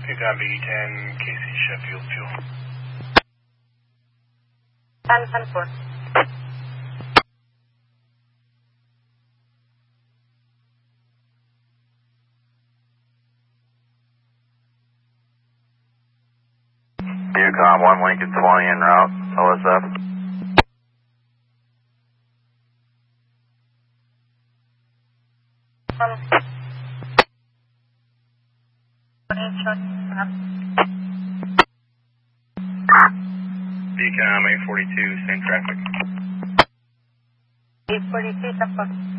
Got B10, KC Sheffield fuel. 10-4. Yukon 1 Lincoln 20 en route, OSF. Decom 842, same traffic. 842,